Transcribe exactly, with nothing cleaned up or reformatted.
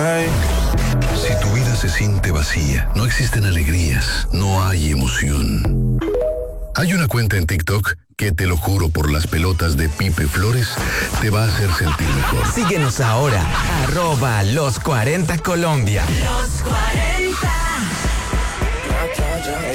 Si tu vida se siente vacía, no existen alegrías, no hay emoción. Hay una cuenta en TikTok que, te lo juro por las pelotas de Pipe Flores, te va a hacer sentir mejor. Síguenos ahora, arroba los cuarenta Colombia. Los cuarenta.